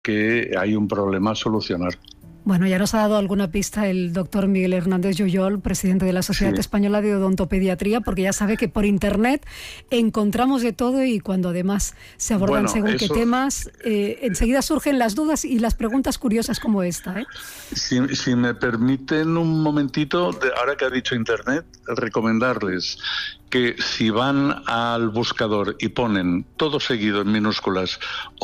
que hay un problema a solucionar. Bueno, ya nos ha dado alguna pista el doctor Miguel Hernández Jujol, presidente de la Sociedad Española de Odontopediatría, porque ya sabe que por Internet encontramos de todo y cuando además se abordan según qué temas, enseguida surgen las dudas y las preguntas curiosas como esta. Si me permiten un momentito, ahora que ha dicho Internet, recomendarles que si van al buscador y ponen todo seguido en minúsculas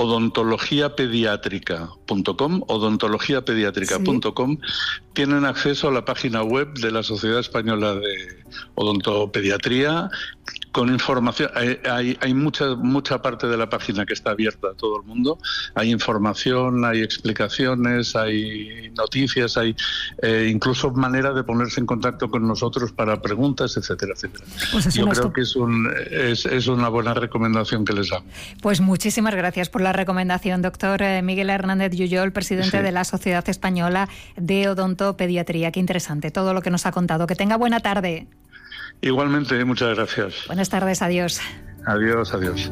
odontologiapediátrica.com, tienen acceso a la página web de la Sociedad Española de Odontopediatría con información. Hay mucha parte de la página que está abierta a todo el mundo. Hay información, hay explicaciones, hay noticias, hay incluso manera de ponerse en contacto con nosotros para preguntas, etcétera, etcétera. Pues yo creo que es una buena recomendación que les damos. Pues muchísimas gracias por la recomendación, doctor Miguel Hernández Jujol, presidente de la Sociedad Española de Odontopediatría. Qué interesante todo lo que nos ha contado. Que tenga buena tarde. Igualmente, muchas gracias. Buenas tardes, adiós. Adiós, adiós.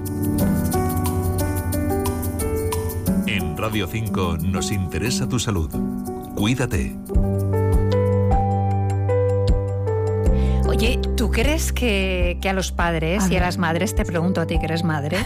En Radio 5 nos interesa tu salud. Cuídate. Oye, ¿tú crees que a los padres y a las madres, te pregunto a ti que eres madre,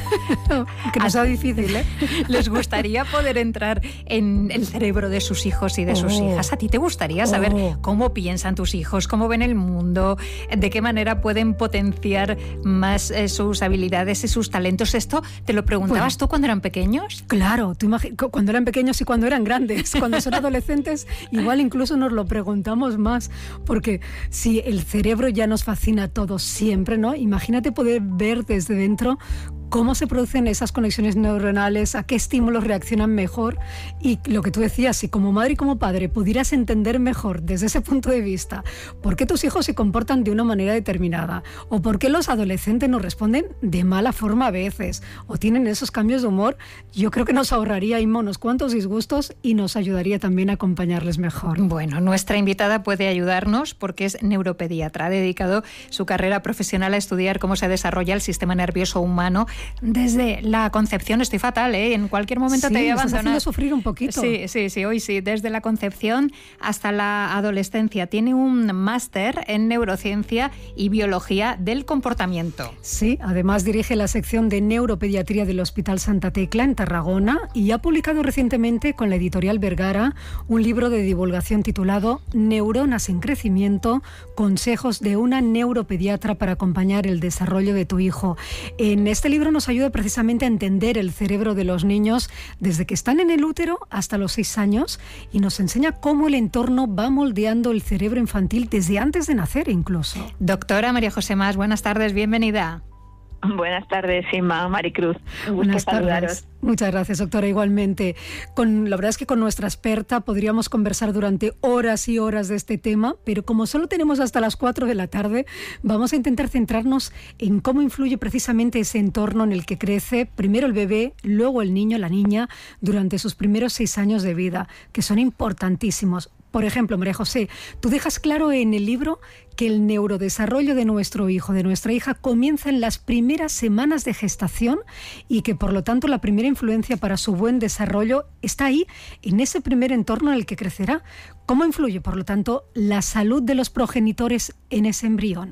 que no sea difícil, les gustaría poder entrar en el cerebro de sus hijos y de sus hijas? ¿A ti te gustaría saber cómo piensan tus hijos, cómo ven el mundo, de qué manera pueden potenciar más sus habilidades y sus talentos? ¿Esto te lo preguntabas tú cuando eran pequeños? Claro, tú cuando eran pequeños y cuando eran grandes. Cuando son adolescentes, igual incluso nos lo preguntamos más, porque si el cerebro ya nos fascina a todos siempre, ¿no? Imagínate poder ver desde dentro cómo se producen esas conexiones neuronales, a qué estímulos reaccionan mejor, y lo que tú decías, si como madre y como padre pudieras entender mejor desde ese punto de vista por qué tus hijos se comportan de una manera determinada, o por qué los adolescentes nos responden de mala forma a veces, o tienen esos cambios de humor, yo creo que nos ahorraría unos cuantos disgustos y nos ayudaría también a acompañarles mejor. Bueno, nuestra invitada puede ayudarnos porque es neuropediatra. Ha dedicado su carrera profesional a estudiar cómo se desarrolla el sistema nervioso humano desde la concepción. Estoy fatal, en cualquier momento te voy a abandonar. Estás haciendo sufrir un poquito. Sí, hoy sí, desde la concepción hasta la adolescencia. Tiene un máster en neurociencia y biología del comportamiento. Sí, además dirige la sección de neuropediatría del Hospital Santa Tecla en Tarragona y ha publicado recientemente con la editorial Vergara un libro de divulgación titulado Neuronas en crecimiento, consejos de una neuropediatra para acompañar el desarrollo de tu hijo. En este libro nos ayuda precisamente a entender el cerebro de los niños desde que están en el útero hasta los 6 años y nos enseña cómo el entorno va moldeando el cerebro infantil desde antes de nacer incluso. Doctora María José Mas, buenas tardes, bienvenida. Buenas tardes, Inma, Maricruz. Un gusto saludaros. Muchas gracias, doctora, igualmente. La verdad es que con nuestra experta podríamos conversar durante horas y horas de este tema, pero como solo tenemos hasta las 4 de la tarde, vamos a intentar centrarnos en cómo influye precisamente ese entorno en el que crece primero el bebé, luego el niño, la niña, durante sus primeros 6 años de vida, que son importantísimos. Por ejemplo, María José, tú dejas claro en el libro que el neurodesarrollo de nuestro hijo, de nuestra hija, comienza en las primeras semanas de gestación y que, por lo tanto, la primera influencia para su buen desarrollo está ahí, en ese primer entorno en el que crecerá. ¿Cómo influye, por lo tanto, la salud de los progenitores en ese embrión?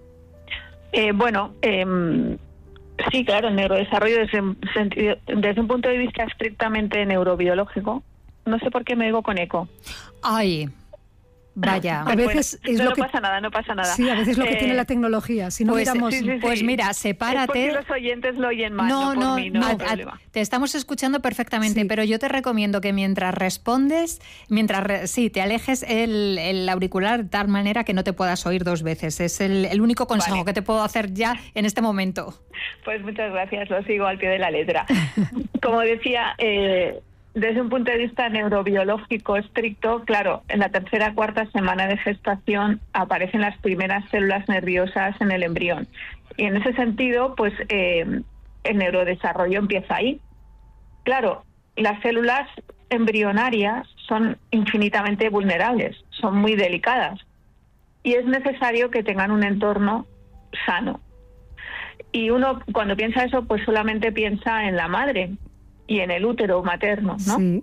Sí, claro, el neurodesarrollo desde un punto de vista estrictamente neurobiológico. No sé por qué me oigo con eco. Ay, vaya. A veces es no pasa nada. Sí, a veces lo que tiene la tecnología. Si no miramos... Pues mira, sepárate. Es porque los oyentes lo oyen mal, no hay problema. Te estamos escuchando perfectamente, pero yo te recomiendo que mientras respondes, te alejes el auricular de tal manera que no te puedas oír 2 veces. Es el único consejo que te puedo hacer ya en este momento. Pues muchas gracias, lo sigo al pie de la letra. Como decía... Desde un punto de vista neurobiológico estricto, claro, en la 3ª, 4ª semana de gestación aparecen las primeras células nerviosas en el embrión. Y en ese sentido, pues el neurodesarrollo empieza ahí. Claro, las células embrionarias son infinitamente vulnerables, son muy delicadas. Y es necesario que tengan un entorno sano. Y uno, cuando piensa eso, pues solamente piensa en la madre. y en el útero materno, ¿no? Sí.